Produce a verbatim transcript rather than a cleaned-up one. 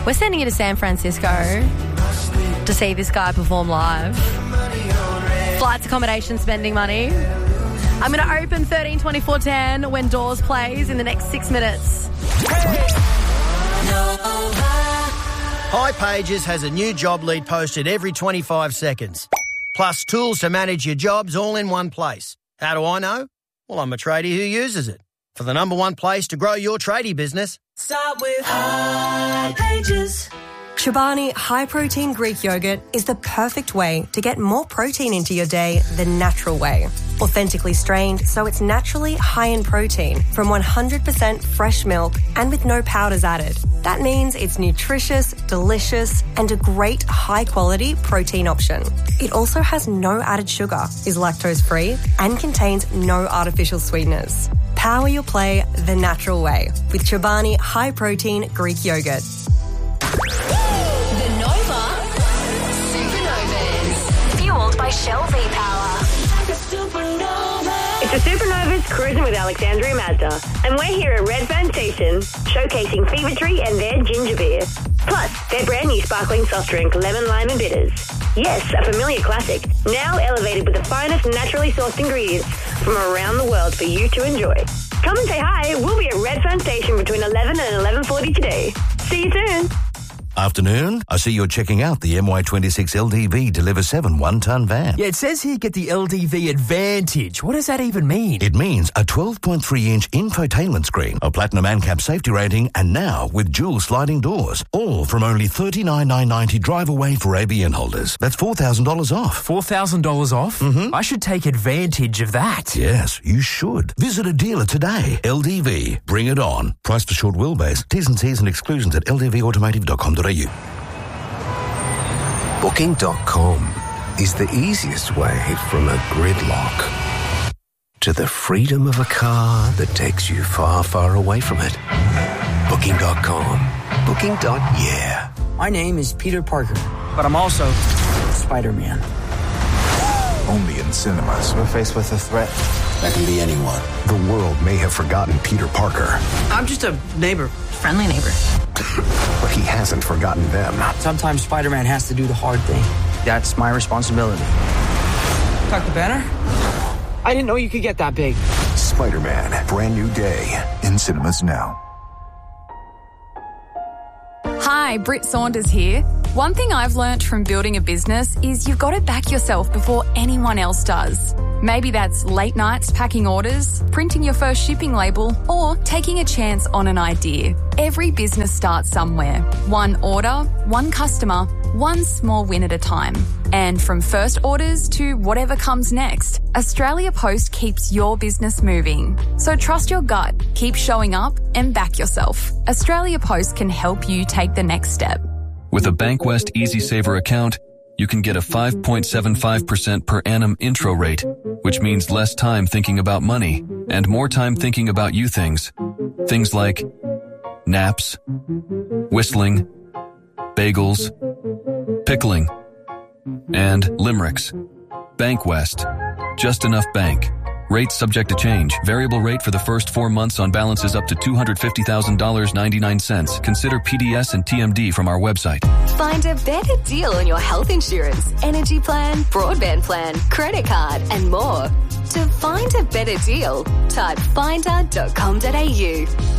We're sending you to San Francisco to see this guy perform live. Flights, accommodation, spending money. I'm going to open thirteen twenty-four ten when Doors plays in the next six minutes. High Pages has a new job lead posted every twenty-five seconds. Plus tools to manage your jobs all in one place. How do I know? Well, I'm a tradie who uses it. For the number one place to grow your tradie business, start with High Pages. Chobani High Protein Greek Yogurt is the perfect way to get more protein into your day the natural way. Authentically strained, so it's naturally high in protein from one hundred percent fresh milk and with no powders added. That means it's nutritious, delicious, and a great high-quality protein option. It also has no added sugar, is lactose-free, and contains no artificial sweeteners. Power your play the natural way with Chobani High Protein Greek Yogurt. The Nova Supernovas. Fueled by Shell V-Power. It's the Supernovas Cruising with Alexandria Mazda, and we're here at Redfern Station showcasing Fever Tree and their ginger beer. Plus, their brand new sparkling soft drink, Lemon, Lime and Bitters. Yes, a familiar classic, now elevated with the finest naturally sourced ingredients from around the world for you to enjoy. Come and say hi. We'll be at Redfern Station between eleven and eleven forty today. See you soon. Afternoon. I see you're checking out the M Y twenty-six L D V Deliver seven one-ton van. Yeah, it says here get the L D V Advantage. What does that even mean? It means a twelve point three inch infotainment screen, a platinum ANCAP safety rating, and now with dual sliding doors. All from only thirty-nine thousand nine hundred ninety dollars drive away for A B N holders. That's four thousand dollars off. four thousand dollars off? Mm-hmm. I should take advantage of that. Yes, you should. Visit a dealer today. L D V. Bring it on. Price for short wheelbase. T's and C's and exclusions at l d v automotive dot com dot a u. Booking dot com is the easiest way from a gridlock to the freedom of a car that takes you far, far away from it. Booking dot com. Booking. Yeah. My name is Peter Parker, but I'm also Spider-Man. Only in cinemas. We're faced with a threat that can be anyone. The world may have forgotten Peter Parker. I'm just a neighbor. Friendly neighbor. But he hasn't forgotten them. Sometimes Spider-Man has to do the hard thing. That's my responsibility. Doctor Banner? I didn't know you could get that big. Spider-Man, brand new day. In cinemas now. Hi, Britt Saunders here. One thing I've learnt from building a business is you've got to back yourself before anyone else does. Maybe that's late nights packing orders, printing your first shipping label, or taking a chance on an idea. Every business starts somewhere. One order, one customer, one small win at a time. And from first orders to whatever comes next, Australia Post keeps your business moving. So trust your gut, keep showing up, and back yourself. Australia Post can help you take the next step. With a Bankwest EasySaver account, you can get a five point seven five percent per annum intro rate, which means less time thinking about money and more time thinking about you things. Things like naps, whistling, bagels, pickling, and limericks. Bankwest. Just enough bank. Rates subject to change. Variable rate for the first four months on balances up to two hundred fifty thousand dollars and ninety-nine cents. Consider P D S and T M D from our website. Find a better deal on your health insurance, energy plan, broadband plan, credit card, and more. To find a better deal, type finder dot com dot a u.